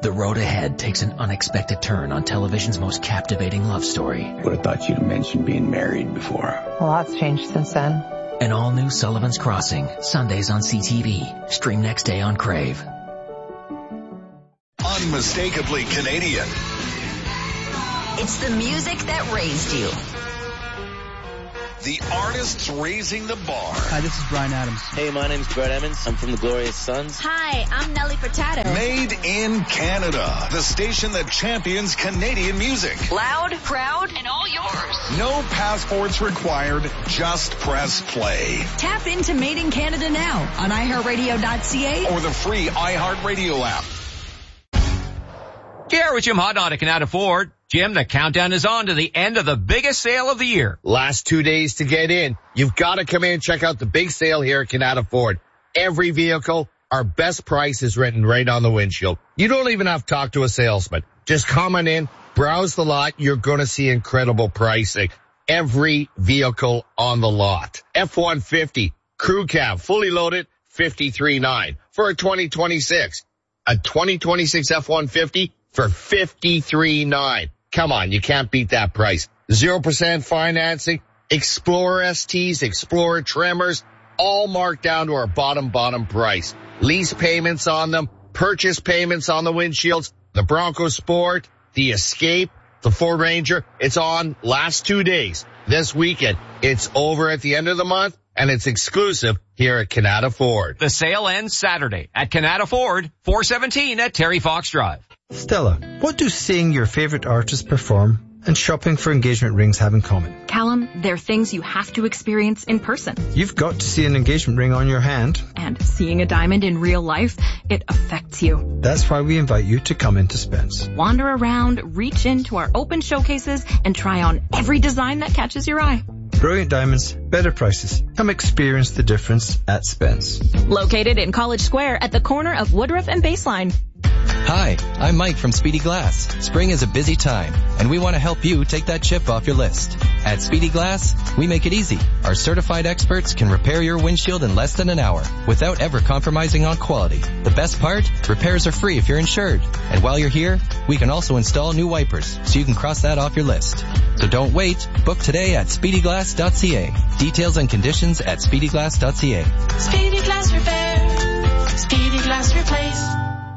The road ahead takes an unexpected turn on television's most captivating love story. Would have thought you'd have mentioned being married before. A lot's changed since then. An all-new Sullivan's Crossing, Sundays on CTV. Stream next day on Crave. Unmistakably Canadian. It's the music that raised you. The artists raising the bar. Hi, this is Bryan Adams. Hey, my name's Brett Emmons. I'm from the Glorious Sons. Hi, I'm Nelly Furtado. Made in Canada. The station that champions Canadian music. Loud, proud, and all yours. No passports required. Just press play. Tap into Made in Canada now on iHeartRadio.ca or the free iHeartRadio app. Here with Jim Hodnott at Canada Ford. Jim, the countdown is on to the end of the biggest sale of the year. Last 2 days to get in. You've got to come in and check out the big sale here at Canada Ford. Every vehicle, our best price is written right on the windshield. You don't even have to talk to a salesman. Just come on in, browse the lot. You're going to see incredible pricing. Every vehicle on the lot. F-150, crew cab, fully loaded, $53,900 for a 2026. A 2026 F-150 for $53,900. Come on, you can't beat that price. 0% financing, Explorer STs, Explorer Tremors, all marked down to our bottom price. Lease payments on them, purchase payments on the windshields, the Bronco Sport, the Escape, the Ford Ranger. It's on last 2 days. This weekend, it's over at the end of the month, and it's exclusive here at Canada Ford. The sale ends Saturday at Canada Ford, 417 at Terry Fox Drive. Stella, what do seeing your favorite artist perform and shopping for engagement rings have in common? Callum, they're things you have to experience in person. You've got to see an engagement ring on your hand. And seeing a diamond in real life, it affects you. That's why we invite you to come into Spence. Wander around, reach into our open showcases, and try on every design that catches your eye. Brilliant diamonds, better prices. Come experience the difference at Spence. Located in College Square at the corner of Woodruff and Baseline. Hi, I'm Mike from Speedy Glass. Spring is a busy time, and we want to help you take that chip off your list. At Speedy Glass, we make it easy. Our certified experts can repair your windshield in less than an hour without ever compromising on quality. The best part? Repairs are free if you're insured. And while you're here, we can also install new wipers, so you can cross that off your list. So don't wait. Book today at speedyglass.ca. Details and conditions at speedyglass.ca. Speedy Glass Repair. Speedy Glass Replace.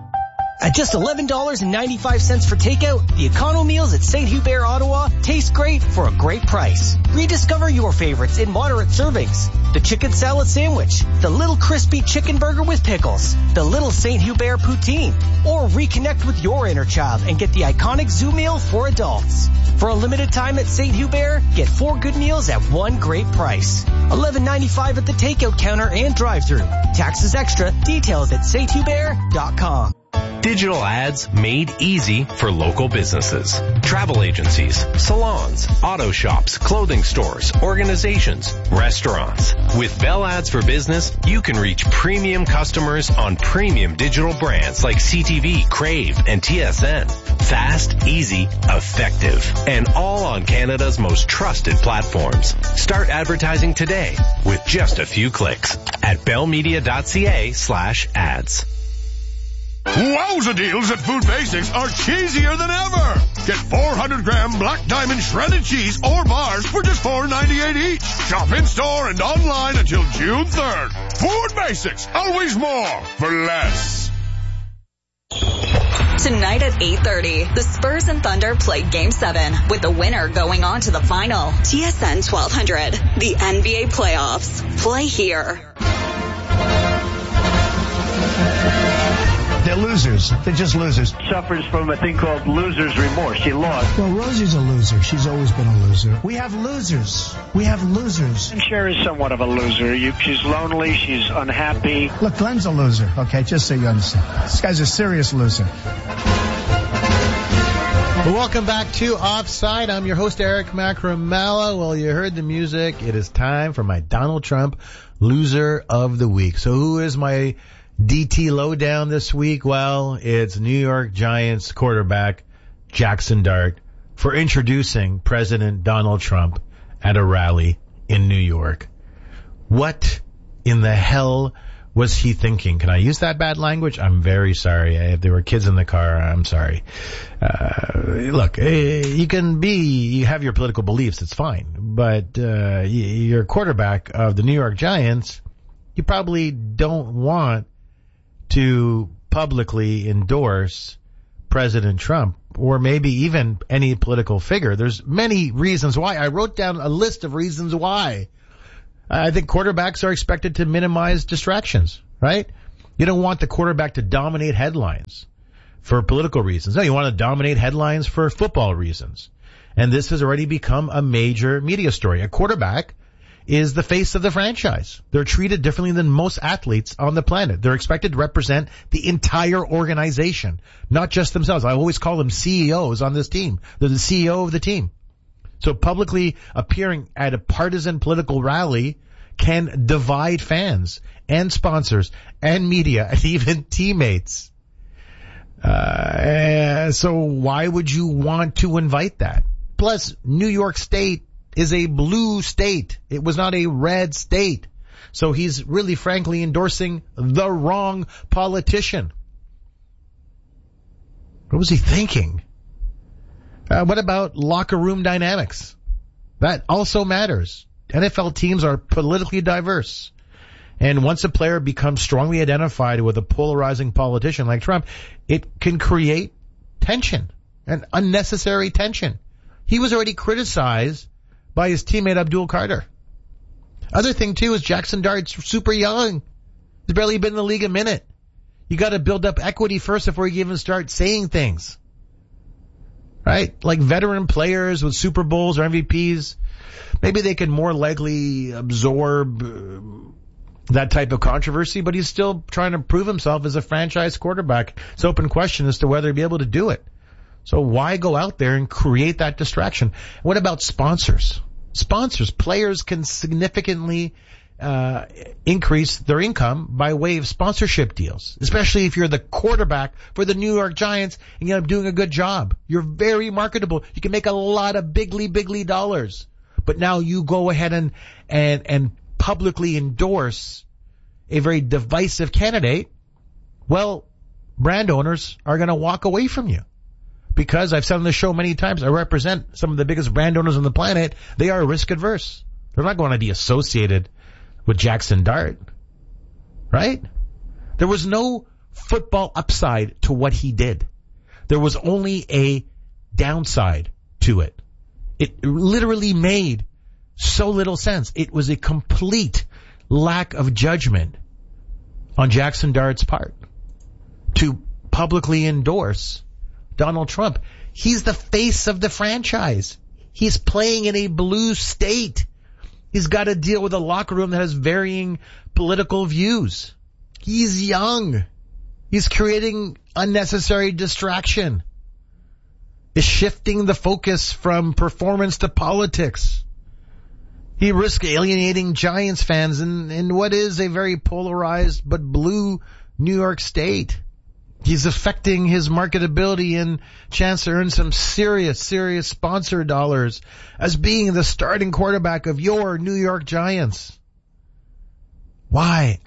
At just $11.95 for takeout, the Econo meals at St. Hubert, Ottawa taste great for a great price. Rediscover your favorites in moderate servings. The chicken salad sandwich, the little crispy chicken burger with pickles, the little St. Hubert poutine, or reconnect with your inner child and get the iconic zoo meal for adults. For a limited time at St. Hubert, get 4 good meals at one great price. $11.95 at the takeout counter and drive-thru. Taxes extra. Details at sthubert.com. Digital ads made easy for local businesses. Travel agencies, salons, auto shops, clothing stores, organizations, restaurants. With Bell Ads for Business, you can reach premium customers on premium digital brands like CTV, Crave, and TSN. Fast, easy, effective, and all on Canada's most trusted platforms. Start advertising today with just a few clicks at bellmedia.ca/ads. Wowza deals at Food Basics are cheesier than ever. Get 400-gram Black Diamond shredded cheese or bars for just $4.98 each. Shop in-store and online until June 3rd. Food Basics, always more for less. Tonight at 8:30, the Spurs and Thunder play Game 7, with the winner going on to the final. TSN 1200, the NBA playoffs. Play here. They're losers. They're just losers. Suffers from a thing called loser's remorse. She lost. Well, Rosie's a loser. She's always been a loser. We have losers. We have losers. And Cher is somewhat of a loser. She's lonely. She's unhappy. Look, Glenn's a loser, okay? Just so you understand. This guy's a serious loser. Welcome back to Offside. I'm your host, Eric Macramala. Well, you heard the music. It is time for my Donald Trump Loser of the Week. So who is my DT lowdown this week? Well, it's New York Giants quarterback Jackson Dart for introducing President Donald Trump at a rally in New York. What in the hell was he thinking? Can I use that bad language? I'm very sorry. If there were kids in the car, I'm sorry. Look, you have your political beliefs, it's fine. But you're quarterback of the New York Giants. You probably don't want to publicly endorse President Trump or maybe even any political figure. There's many reasons why. I wrote down a list of reasons why. I think quarterbacks are expected to minimize distractions, right? You don't want the quarterback to dominate headlines for political reasons. No, you want to dominate headlines for football reasons. And this has already become a major media story. A quarterback is the face of the franchise. They're treated differently than most athletes on the planet. They're expected to represent the entire organization, not just themselves. I always call them CEOs on this team. They're the CEO of the team. So publicly appearing at a partisan political rally can divide fans and sponsors and media and even teammates. So why would you want to invite that? Plus, New York State is a blue state. It was not a red state. So he's really frankly endorsing the wrong politician. What was he thinking? What about locker room dynamics? That also matters. NFL teams are politically diverse. And once a player becomes strongly identified with a polarizing politician like Trump, it can create tension and unnecessary tension. He was already criticized by his teammate Abdul Carter. Other thing too is Jackson Dart's super young. He's barely been in the league a minute. You got to build up equity first before you even start saying things. Right? Like veteran players with Super Bowls or MVPs, maybe they can more likely absorb that type of controversy, but he's still trying to prove himself as a franchise quarterback. It's an open question as to whether he'll be able to do it. So why go out there and create that distraction? What about sponsors? Players can significantly increase their income by way of sponsorship deals, especially if you're the quarterback for the New York Giants and you end up doing a good job. You're very marketable. You can make a lot of bigly dollars. But now you go ahead and publicly endorse a very divisive candidate. Well, brand owners are going to walk away from you. Because I've said on the show many times, I represent some of the biggest brand owners on the planet. They are risk adverse. They're not going to be associated with Jackson Dart. Right? There was no football upside to what he did. There was only a downside to it. It literally made so little sense. It was a complete lack of judgment on Jackson Dart's part to publicly endorse Donald Trump. He's the face of the franchise. He's playing in a blue state. He's got to deal with a locker room that has varying political views. He's young. He's creating unnecessary distraction. Is shifting the focus from performance to politics. He risks alienating Giants fans in what is a very polarized but blue New York State. He's affecting his marketability and chance to earn some serious sponsor dollars as being the starting quarterback of your New York Giants. Why?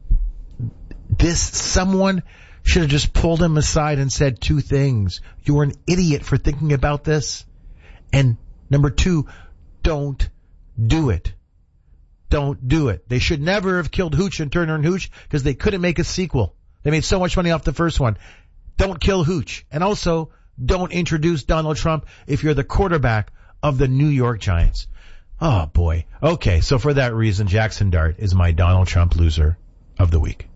Someone should have just pulled him aside and said two things. You're an idiot for thinking about this. And number two, don't do it. Don't do it. They should never have killed Hooch and Turner and Hooch because they couldn't make a sequel. They made so much money off the first one. Don't kill Hooch. And also, don't introduce Donald Trump if you're the quarterback of the New York Giants. Oh, boy. Okay, so for that reason, Jackson Dart is my Donald Trump loser of the week.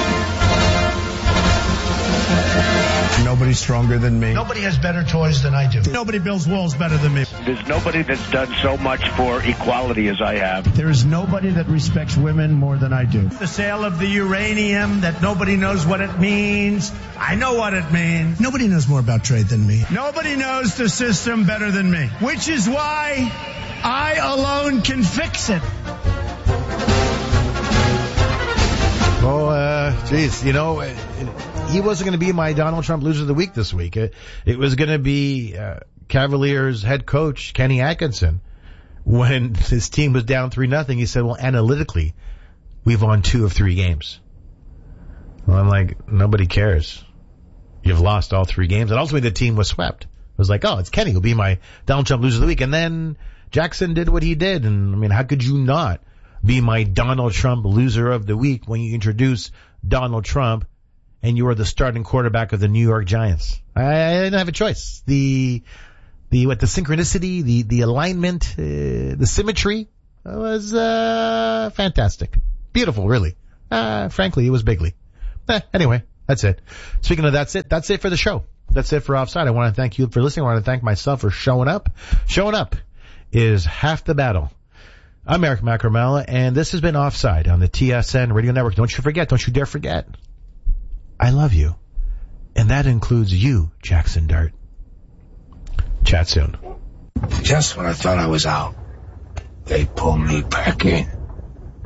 Nobody's stronger than me. Nobody has better toys than I do. Nobody builds walls better than me. There's nobody that's done so much for equality as I have. There is nobody that respects women more than I do. The sale of the uranium that nobody knows what it means. I know what it means. Nobody knows more about trade than me. Nobody knows the system better than me. Which is why I alone can fix it. Oh, geez, he wasn't going to be my Donald Trump loser of the week this week. It was going to be Cavaliers head coach Kenny Atkinson. When his team was down 3-0, he said, well, analytically, we've won 2 of 3 games. Well, I'm like, nobody cares. You've lost all 3 games. And ultimately the team was swept. It was like, oh, it's Kenny who'll be my Donald Trump loser of the week. And then Jackson did what he did. And I mean, how could you not be my Donald Trump loser of the week when you introduce Donald Trump and you are the starting quarterback of the New York Giants? I didn't have a choice. The synchronicity, the alignment, the symmetry was, fantastic. Beautiful, really. Frankly, it was bigly. Anyway, that's it. Speaking of that's it for the show. That's it for Offside. I want to thank you for listening. I want to thank myself for showing up. Showing up is half the battle. I'm Eric Macramella, and this has been Offside on the TSN Radio Network. Don't you dare forget, I love you. And that includes you, Jackson Dart. Chat soon. Just when I thought I was out, they pulled me back in.